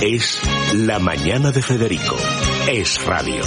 Es La Mañana de Federico. Es radio.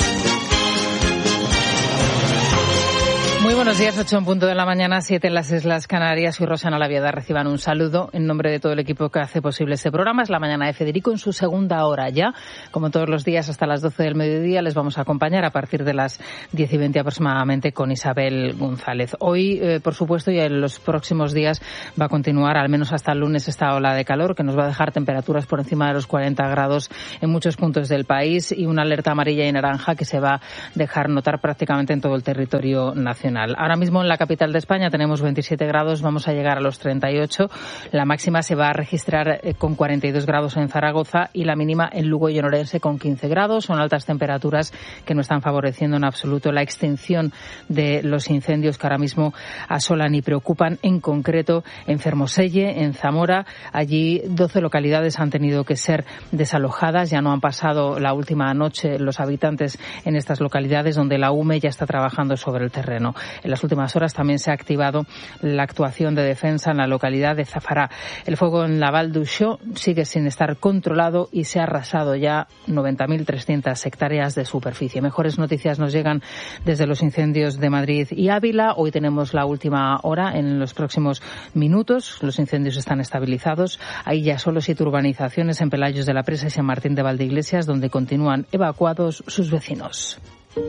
Muy buenos días, 8 en punto de la mañana, 7 en las Islas Canarias. Y Rosana Laviada, reciban un saludo en nombre de todo el equipo que hace posible este programa. Es La Mañana de Federico en su segunda hora ya. Como todos los días hasta las 12 del mediodía les vamos a acompañar a partir de las 10:20 aproximadamente con Isabel González. Hoy, por supuesto, y en los próximos días va a continuar, al menos hasta el lunes, esta ola de calor que nos va a dejar temperaturas por encima de los 40 grados en muchos puntos del país y una alerta amarilla y naranja que se va a dejar notar prácticamente en todo el territorio nacional. Ahora mismo en la capital de España tenemos 27 grados, vamos a llegar a los 38. La máxima se va a registrar con 42 grados en Zaragoza y la mínima en Lugo y en Orense con 15 grados. Son altas temperaturas que no están favoreciendo en absoluto la extinción de los incendios que ahora mismo asolan y preocupan, en concreto en Fermoselle, en Zamora. Allí 12 localidades han tenido que ser desalojadas. Ya no han pasado la última noche los habitantes en estas localidades, donde la UME ya está trabajando sobre el terreno. En las últimas horas también se ha activado la actuación de defensa en la localidad de Zafará. El fuego en la Val d'Uixó sigue sin estar controlado y se ha arrasado ya 90.300 hectáreas de superficie. Mejores noticias nos llegan desde los incendios de Madrid y Ávila. Hoy tenemos la última hora. En los próximos minutos los incendios están estabilizados. Hay ya solo 7 urbanizaciones en Pelayos de la Presa y San Martín de Valdeiglesias donde continúan evacuados sus vecinos.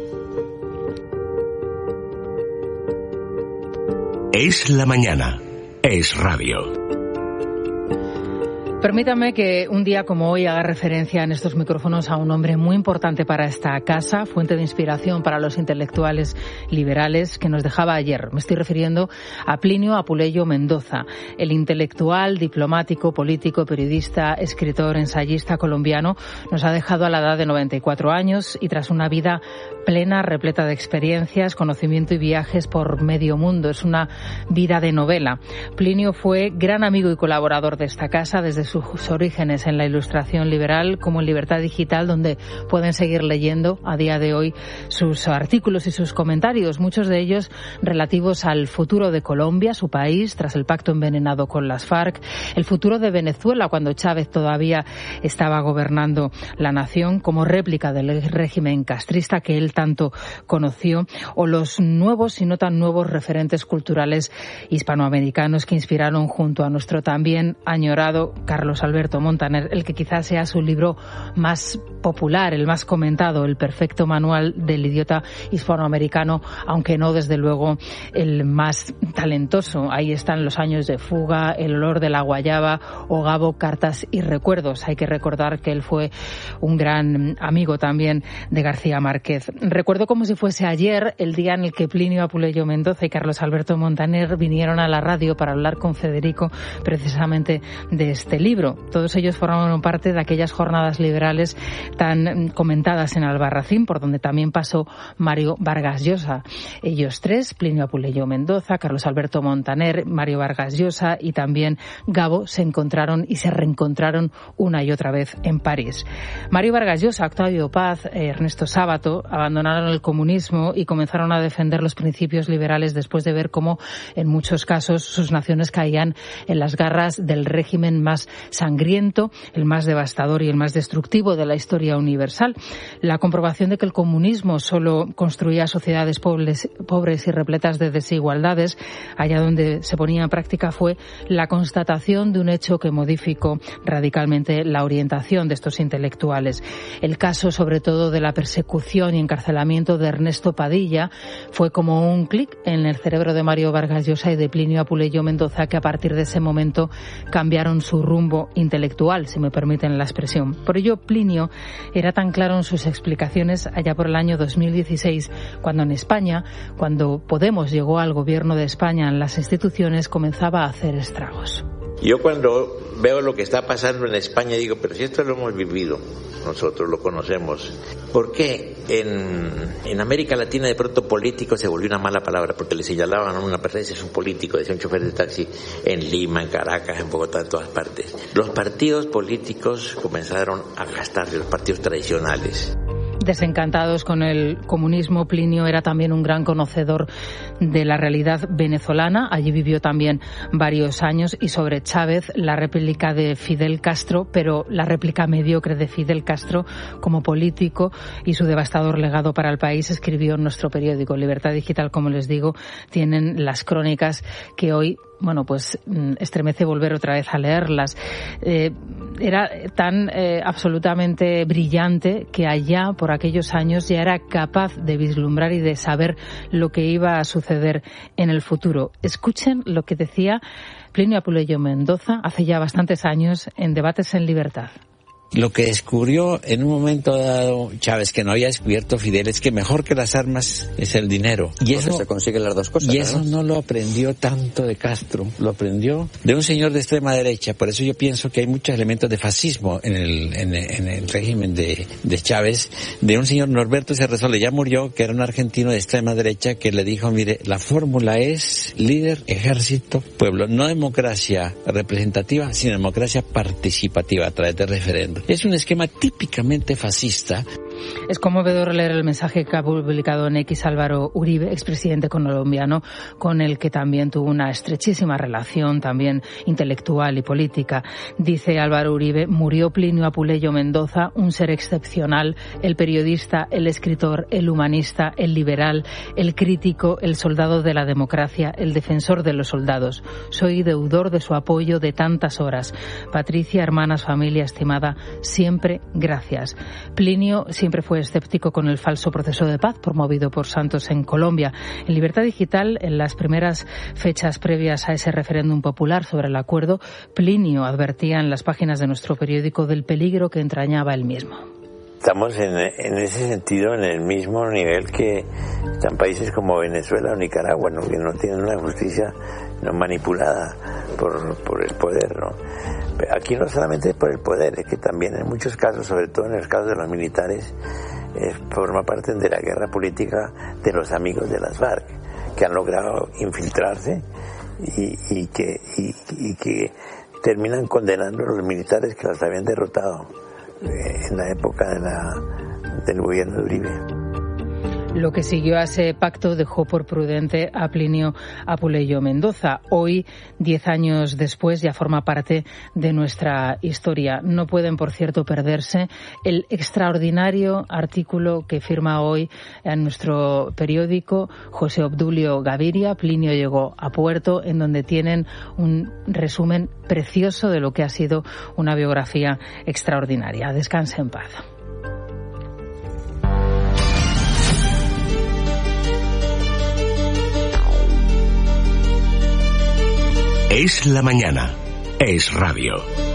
Es la mañana. Es radio. Permítame que un día como hoy haga referencia en estos micrófonos a un hombre muy importante para esta casa, fuente de inspiración para los intelectuales liberales que nos dejaba ayer. Me estoy refiriendo a Plinio Apuleyo Mendoza, el intelectual, diplomático, político, periodista, escritor, ensayista colombiano. Nos ha dejado a la edad de 94 años y tras una vida plena, repleta de experiencias, conocimiento y viajes por medio mundo. Es una vida de novela. Plinio fue gran amigo y colaborador de esta casa desde sus orígenes en la Ilustración liberal como en Libertad Digital, donde pueden seguir leyendo a día de hoy sus artículos y sus comentarios, muchos de ellos relativos al futuro de Colombia, su país, tras el pacto envenenado con las FARC, el futuro de Venezuela cuando Chávez todavía estaba gobernando la nación como réplica del régimen castrista que él tanto conoció, o los nuevos y no tan nuevos referentes culturales hispanoamericanos que inspiraron junto a nuestro también añorado Carlos Alberto Montaner, el que quizás sea su libro más popular, el más comentado, El perfecto manual del idiota hispanoamericano, aunque no desde luego el más talentoso. Ahí están Los años de fuga, El olor de la guayaba o Gabo, cartas y recuerdos. Hay que recordar que él fue un gran amigo también de García Márquez. Recuerdo como si fuese ayer el día en el que Plinio Apuleyo Mendoza y Carlos Alberto Montaner vinieron a la radio para hablar con Federico precisamente de este libro. Todos ellos formaron parte de aquellas jornadas liberales tan comentadas en Albarracín, por donde también pasó Mario Vargas Llosa. Ellos tres, Plinio Apuleyo Mendoza, Carlos Alberto Montaner, Mario Vargas Llosa y también Gabo, se encontraron y se reencontraron una y otra vez en París. Mario Vargas Llosa, Octavio Paz, Ernesto Sábato abandonaron el comunismo y comenzaron a defender los principios liberales después de ver cómo en muchos casos sus naciones caían en las garras del régimen más sangriento, el más devastador y el más destructivo de la historia universal. La comprobación de que el comunismo solo construía sociedades pobres y repletas de desigualdades, allá donde se ponía en práctica, fue la constatación de un hecho que modificó radicalmente la orientación de estos intelectuales. El caso, sobre todo, de la persecución y encarcelamiento de Ernesto Padilla fue como un clic en el cerebro de Mario Vargas Llosa y de Plinio Apuleyo Mendoza, que a partir de ese momento cambiaron su rumbo intelectual, si me permiten la expresión. Por ello, Plinio era tan claro en sus explicaciones allá por el año 2016, cuando en España, cuando Podemos llegó al gobierno de España en las instituciones, comenzaba a hacer estragos. Yo cuando veo lo que está pasando en España digo, pero si esto lo hemos vivido, nosotros lo conocemos, ¿por qué en América Latina de pronto político se volvió una mala palabra? Porque le señalaban a una persona, ese es un político, decía un chofer de taxi, en Lima, en Caracas, en Bogotá, en todas partes. Los partidos políticos comenzaron a gastarse, los partidos tradicionales. desencantados con el comunismo. Plinio era también un gran conocedor de la realidad venezolana. Allí vivió también varios años. Y sobre Chávez, la réplica de Fidel Castro, pero la réplica mediocre de Fidel Castro como político y su devastador legado para el país, escribió en nuestro periódico. Libertad Digital, como les digo, tienen las crónicas que hoy, bueno, pues estremece volver otra vez a leerlas. Era tan absolutamente brillante que allá, por aquellos años, ya era capaz de vislumbrar y de saber lo que iba a suceder en el futuro. Escuchen lo que decía Plinio Apuleyo Mendoza hace ya bastantes años en Debates en Libertad. Lo que descubrió en un momento dado Chávez, que no había descubierto Fidel, es que mejor que las armas es el dinero. Y eso se consiguen las dos cosas. Y eso no lo aprendió tanto de Castro, lo aprendió de un señor de extrema derecha. Por eso yo pienso que hay muchos elementos de fascismo en el régimen de Chávez, de un señor Norberto Cerresola, ya murió, que era un argentino de extrema derecha, que le dijo, mire, la fórmula es líder, ejército, pueblo. No democracia representativa, sino democracia participativa a través de referéndum. Es un esquema típicamente fascista. Es conmovedor leer el mensaje que ha publicado en X Álvaro Uribe, expresidente colombiano, con el que también tuvo una estrechísima relación, también intelectual y política. Dice Álvaro Uribe: murió Plinio Apuleyo Mendoza, un ser excepcional, el periodista, el escritor, el humanista, el liberal, el crítico, el soldado de la democracia, el defensor de los soldados. Soy deudor de su apoyo de tantas horas. Patricia, hermanas, familia estimada, siempre gracias. Plinio siempre fue escéptico con el falso proceso de paz promovido por Santos en Colombia. En Libertad Digital, en las primeras fechas previas a ese referéndum popular sobre el acuerdo, Plinio advertía en las páginas de nuestro periódico del peligro que entrañaba él mismo. Estamos en ese sentido en el mismo nivel que están países como Venezuela o Nicaragua, ¿no? Que no tienen una justicia no manipulada por el poder, ¿no? Aquí no solamente por el poder, es que también en muchos casos, sobre todo en el caso de los militares, forma parte de la guerra política de los amigos de las FARC, que han logrado infiltrarse y que terminan condenando a los militares que los habían derrotado en la época del gobierno de Uribe. Lo que siguió a ese pacto dejó por prudente a Plinio Apuleyo Mendoza. Hoy, 10 años después, ya forma parte de nuestra historia. No pueden, por cierto, perderse el extraordinario artículo que firma hoy en nuestro periódico José Obdulio Gaviria, Plinio llegó a puerto, en donde tienen un resumen precioso de lo que ha sido una biografía extraordinaria. Descanse en paz. Es la mañana. Es radio.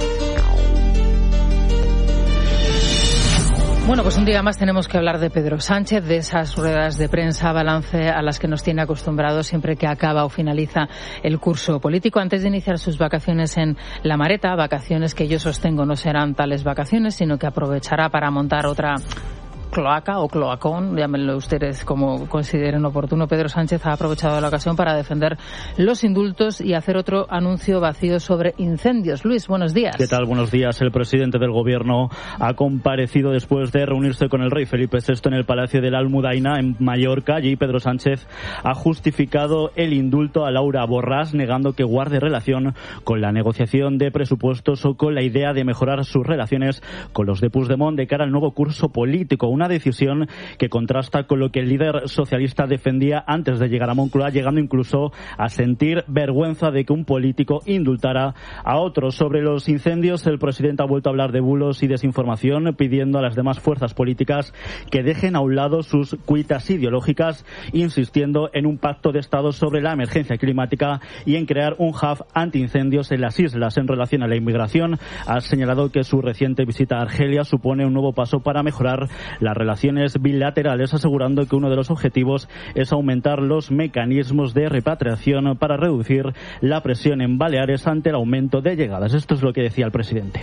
Bueno, pues un día más tenemos que hablar de Pedro Sánchez, de esas ruedas de prensa balance a las que nos tiene acostumbrados siempre que acaba o finaliza el curso político. Antes de iniciar sus vacaciones en La Mareta, vacaciones que yo sostengo no serán tales vacaciones, sino que aprovechará para montar otra cloaca o cloacón, llámenlo ustedes como consideren oportuno. Pedro Sánchez ha aprovechado la ocasión para defender los indultos y hacer otro anuncio vacío sobre incendios. Luis, buenos días. ¿Qué tal? Buenos días. El presidente del Gobierno ha comparecido después de reunirse con el rey Felipe VI en el Palacio de la Almudaina en Mallorca. Allí Pedro Sánchez ha justificado el indulto a Laura Borràs, negando que guarde relación con la negociación de presupuestos o con la idea de mejorar sus relaciones con los de Puigdemont de cara al nuevo curso político. Una decisión que contrasta con lo que el líder socialista defendía antes de llegar a Moncloa, llegando incluso a sentir vergüenza de que un político indultara a otro. Sobre los incendios, el presidente ha vuelto a hablar de bulos y desinformación, pidiendo a las demás fuerzas políticas que dejen a un lado sus cuitas ideológicas, insistiendo en un pacto de Estado sobre la emergencia climática y en crear un hub antiincendios en las islas. En relación a la inmigración, ha señalado que su reciente visita a Argelia supone un nuevo paso para mejorar las relaciones bilaterales, asegurando que uno de los objetivos es aumentar los mecanismos de repatriación para reducir la presión en Baleares ante el aumento de llegadas. Esto es lo que decía el presidente.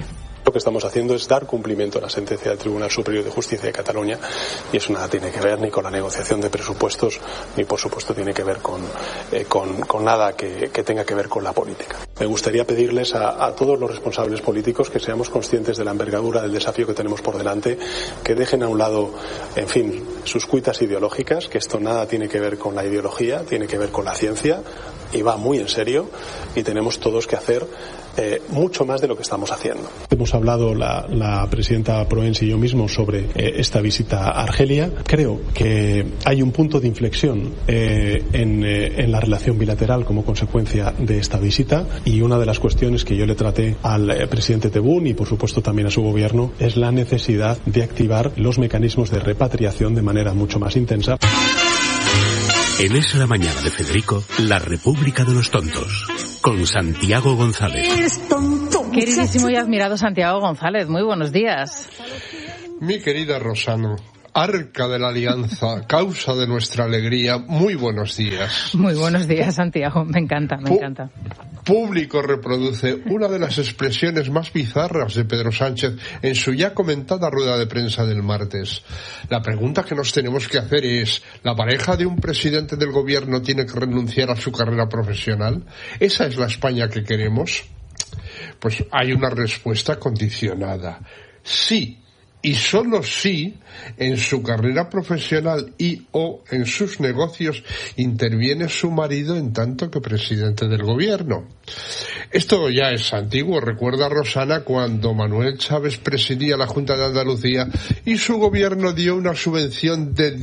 Lo que estamos haciendo es dar cumplimiento a la sentencia del Tribunal Superior de Justicia de Cataluña, y eso nada tiene que ver ni con la negociación de presupuestos, ni por supuesto tiene que ver con nada que tenga que ver con la política. Me gustaría pedirles a todos los responsables políticos que seamos conscientes de la envergadura del desafío que tenemos por delante, que dejen a un lado, en fin, sus cuitas ideológicas, que esto nada tiene que ver con la ideología, tiene que ver con la ciencia, y va muy en serio, y tenemos todos que hacer mucho más de lo que estamos haciendo. Hemos hablado la presidenta Proens y yo mismo sobre esta visita a Argelia. Creo que hay un punto de inflexión en la relación bilateral como consecuencia de esta visita, y una de las cuestiones que yo le traté al presidente Tebboune y por supuesto también a su gobierno es la necesidad de activar los mecanismos de repatriación de manera mucho más intensa. En Es la Mañana de Federico, la República de los Tontos, con Santiago González. Queridísimo y admirado Santiago González, muy buenos días. Mi querida Rosano, arca de la alianza, causa de nuestra alegría, muy buenos días. Muy buenos días, Santiago, me encanta. Público reproduce una de las expresiones más bizarras de Pedro Sánchez en su ya comentada rueda de prensa del martes. La pregunta que nos tenemos que hacer es, ¿la pareja de un presidente del gobierno tiene que renunciar a su carrera profesional? ¿Esa es la España que queremos? Pues hay una respuesta condicionada. Sí. Y solo si en su carrera profesional y o en sus negocios interviene su marido en tanto que presidente del gobierno. Esto ya es antiguo. Recuerda, Rosana, cuando Manuel Chávez presidía la Junta de Andalucía y su gobierno dio una subvención de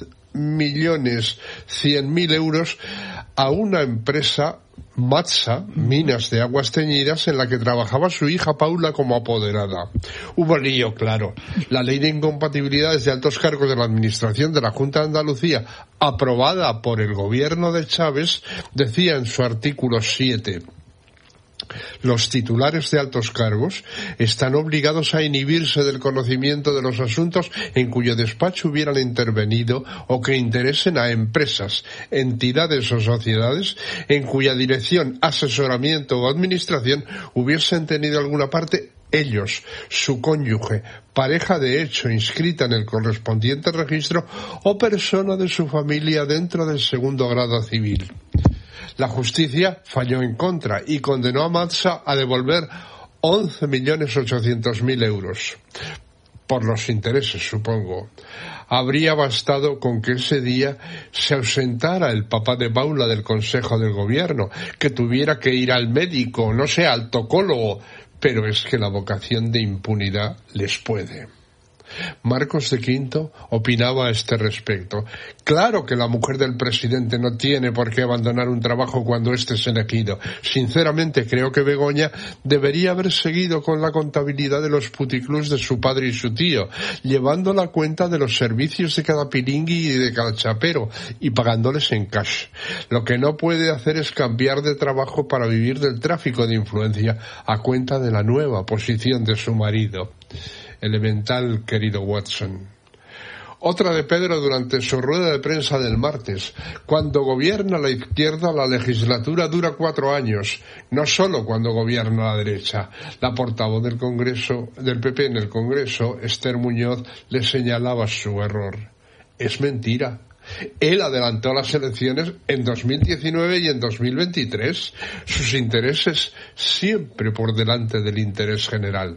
10.100.000 euros a una empresa, Matsa, Minas de Aguas Teñidas, en la que trabajaba su hija Paula como apoderada. Hubo lío, claro. La ley de incompatibilidades de altos cargos de la Administración de la Junta de Andalucía, aprobada por el gobierno de Chávez, decía en su artículo 7: los titulares de altos cargos están obligados a inhibirse del conocimiento de los asuntos en cuyo despacho hubieran intervenido o que interesen a empresas, entidades o sociedades en cuya dirección, asesoramiento o administración hubiesen tenido alguna parte ellos, su cónyuge, pareja de hecho inscrita en el correspondiente registro o persona de su familia dentro del segundo grado civil. La justicia falló en contra y condenó a Matsa a devolver 11.800.000 euros. Por los intereses, supongo. Habría bastado con que ese día se ausentara el papá de Paula del Consejo del Gobierno, que tuviera que ir al médico, no sé, al tocólogo, pero es que la vocación de impunidad les puede. Marcos de Quinto opinaba a este respecto. Claro que la mujer del presidente no tiene por qué abandonar un trabajo cuando éste es elegido. Sinceramente creo que Begoña debería haber seguido con la contabilidad de los puticlubs de su padre y su tío, llevando la cuenta de los servicios de cada pilingui y de cada chapero y pagándoles en cash. Lo que no puede hacer es cambiar de trabajo para vivir del tráfico de influencia a cuenta de la nueva posición de su marido. Elemental, querido Watson. Otra de Pedro durante su rueda de prensa del martes. Cuando gobierna la izquierda, la legislatura dura 4 años, no solo cuando gobierna la derecha. La portavoz del Congreso, del PP en el Congreso, Esther Muñoz, le señalaba su error. Es mentira. Él adelantó las elecciones en 2019 y en 2023. Sus intereses siempre por delante del interés general.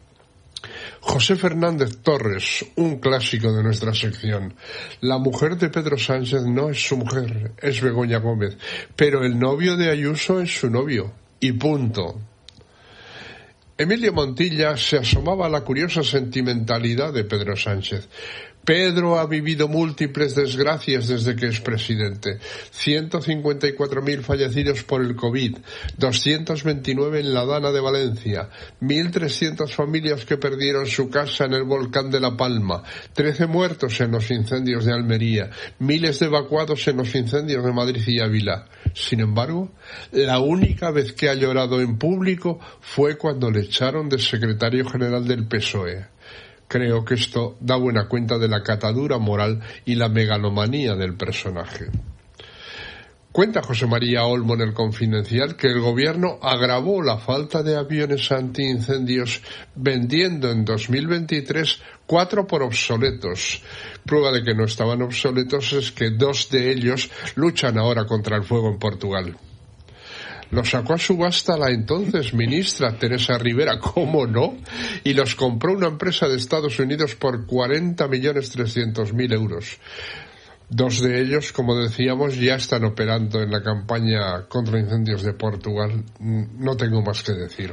José Fernández Torres, un clásico de nuestra sección. La mujer de Pedro Sánchez no es su mujer, es Begoña Gómez, pero el novio de Ayuso es su novio, y punto. Emilio Montilla se asomaba a la curiosa sentimentalidad de Pedro Sánchez. Pedro ha vivido múltiples desgracias desde que es presidente. 154.000 fallecidos por el COVID, 229 en la Dana de Valencia, 1.300 familias que perdieron su casa en el volcán de La Palma, 13 muertos en los incendios de Almería, miles de evacuados en los incendios de Madrid y Ávila. Sin embargo, la única vez que ha llorado en público fue cuando le echaron de secretario general del PSOE. Creo que esto da buena cuenta de la catadura moral y la megalomanía del personaje. Cuenta José María Olmo en El Confidencial que el gobierno agravó la falta de aviones antiincendios vendiendo en 2023 4 por obsoletos. Prueba de que no estaban obsoletos es que 2 de ellos luchan ahora contra el fuego en Portugal. Los sacó a subasta la entonces ministra Teresa Rivera, ¿cómo no? Y los compró una empresa de Estados Unidos por 40.300.000 euros. 2 de ellos, como decíamos, ya están operando en la campaña contra incendios de Portugal. No tengo más que decir.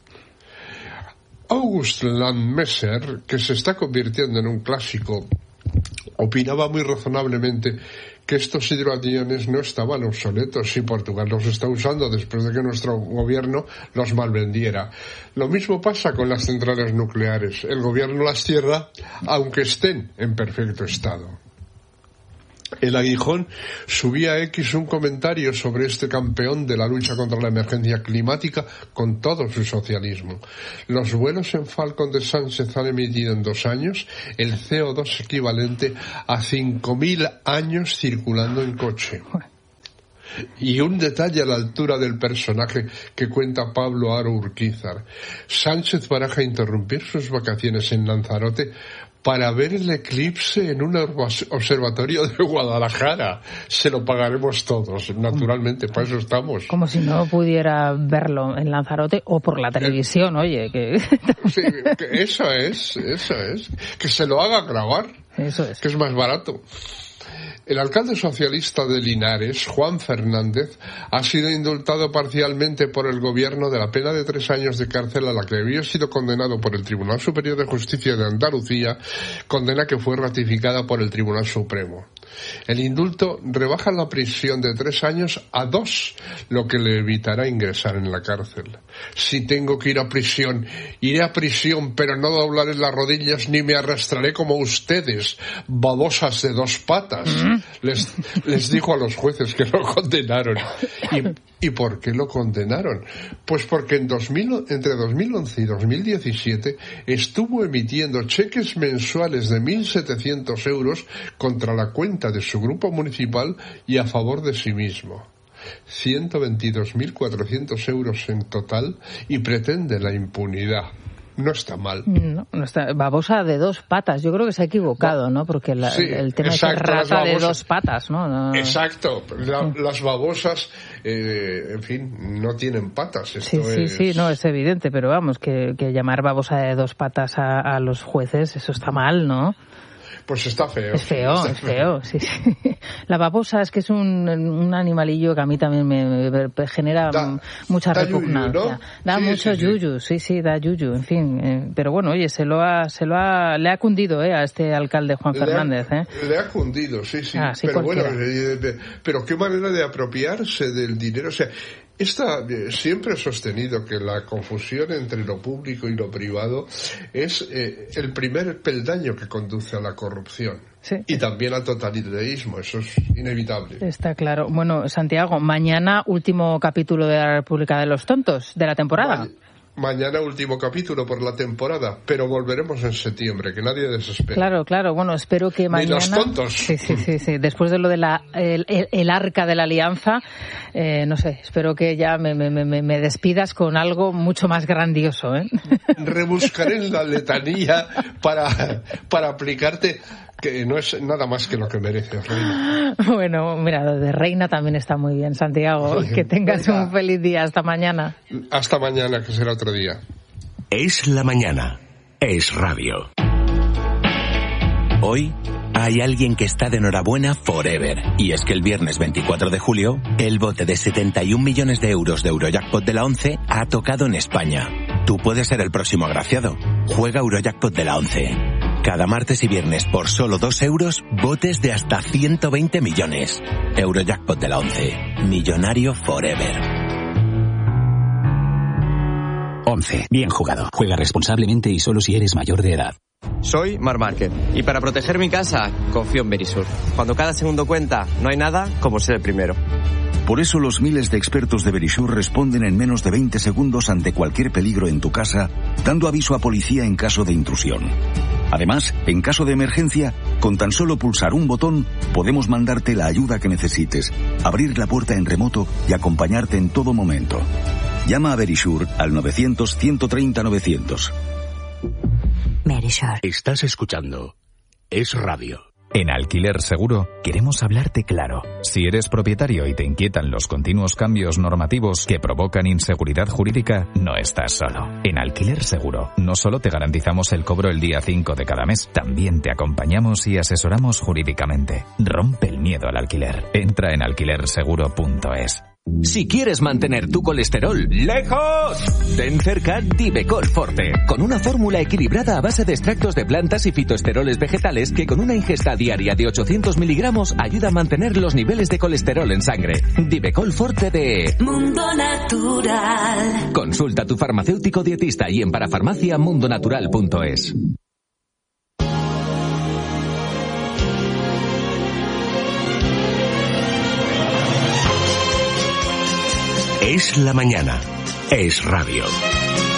August Landmesser, que se está convirtiendo en un clásico, opinaba muy razonablemente que estos hidroaviones no estaban obsoletos y Portugal los está usando después de que nuestro gobierno los malvendiera. Lo mismo pasa con las centrales nucleares. El gobierno las cierra aunque estén en perfecto estado. El Aguijón subía a X un comentario sobre este campeón de la lucha contra la emergencia climática con todo su socialismo. Los vuelos en Falcon de Sánchez han emitido en 2 años el CO2 equivalente a 5.000 años circulando en coche. Y un detalle a la altura del personaje que cuenta Pablo Aro Urquizar. Sánchez baraja interrumpir sus vacaciones en Lanzarote para ver el eclipse en un observatorio de Guadalajara. Se lo pagaremos todos, naturalmente, para eso estamos. Como si no pudiera verlo en Lanzarote o por la televisión, oye. Sí, eso es. Que se lo haga grabar, eso es. Que es más barato. El alcalde socialista de Linares, Juan Fernández, ha sido indultado parcialmente por el gobierno de la pena de 3 años de cárcel a la que había sido condenado por el Tribunal Superior de Justicia de Andalucía, condena que fue ratificada por el Tribunal Supremo. El indulto rebaja la prisión de 3 años a 2, lo que le evitará ingresar en la cárcel. Si tengo que ir a prisión, iré a prisión, pero no doblaré las rodillas ni me arrastraré como ustedes, babosas de 2 patas. Les dijo a los jueces que lo condenaron. ¿Y por qué lo condenaron? Pues porque entre 2011 y 2017 estuvo emitiendo cheques mensuales de 1.700 euros contra la cuenta de su grupo municipal y a favor de sí mismo. 122.400 euros en total y pretende la impunidad. No está mal. No está. Babosa de 2 patas. Yo creo que se ha equivocado, ¿no? Porque el tema es rata de 2 patas, ¿no? Exacto. Las babosas, en fin, no tienen patas. Esto sí, no, es evidente. Pero vamos, que llamar babosa de 2 patas a los jueces, eso está mal, ¿no? Pues está feo. Es feo, sí. La babosa es que es un animalillo que a mí también me genera mucha repugnancia. Yuyu, ¿no? Da mucho yuyu, sí, da yuyu, en fin. Pero bueno, oye, le ha cundido a este alcalde Juan Fernández. Le ha cundido, sí. Pero cualquiera. Bueno, pero qué manera de apropiarse del dinero, o sea... Siempre he sostenido que la confusión entre lo público y lo privado es el primer peldaño que conduce a la corrupción. Sí. Y también al totalitarismo, eso es inevitable. Está claro. Bueno, Santiago, mañana último capítulo de la República de los Tontos de la temporada. Mañana último capítulo por la temporada, pero volveremos en septiembre, que nadie desespere. Claro, bueno, espero que mañana... Ni los tontos. Sí, después de lo de el arca de la alianza, no sé, espero que ya me despidas con algo mucho más grandioso, Rebuscaré en la letanía para aplicarte... que no es nada más que lo que mereces, Reina. Bueno, mira, lo de Reina también está muy bien, Santiago. Que tengas un feliz día. Hasta mañana. Hasta mañana, que será otro día. Es la mañana. Es radio. Hoy hay alguien que está de enhorabuena forever. Y es que el viernes 24 de julio, el bote de 71 millones de euros de Eurojackpot de la 11 ha tocado en España. Tú puedes ser el próximo agraciado. Juega Eurojackpot de la 11. Cada martes y viernes por solo 2 euros, botes de hasta 120 millones. Eurojackpot de la 11. Millonario forever. 11. Bien jugado. Juega responsablemente y solo si eres mayor de edad. Soy Marc Márquez y para proteger mi casa confío en Verisur. Cuando cada segundo cuenta, no hay nada como ser el primero. Por eso los miles de expertos de Verisur responden en menos de 20 segundos ante cualquier peligro en tu casa, dando aviso a policía en caso de intrusión. Además, en caso de emergencia, Con tan solo pulsar un botón, podemos mandarte la ayuda que necesites, abrir la puerta en remoto y acompañarte en todo momento. Llama a Verisure al 900-130-900. Verisure. Estás escuchando Es Radio. En Alquiler Seguro queremos hablarte claro. Si eres propietario y te inquietan los continuos cambios normativos que provocan inseguridad jurídica, no estás solo. En Alquiler Seguro no solo te garantizamos el cobro el día 5 de cada mes, también te acompañamos y asesoramos jurídicamente. Rompe el miedo al alquiler. Entra en alquilerseguro.es. Si quieres mantener tu colesterol lejos, ten cerca Divecol Forte, con una fórmula equilibrada a base de extractos de plantas y fitoesteroles vegetales que con una ingesta diaria de 800 miligramos ayuda a mantener los niveles de colesterol en sangre. Divecol Forte de Mundo Natural. Consulta a tu farmacéutico dietista y en parafarmacia mundonatural.es. Es la mañana. Es Radio.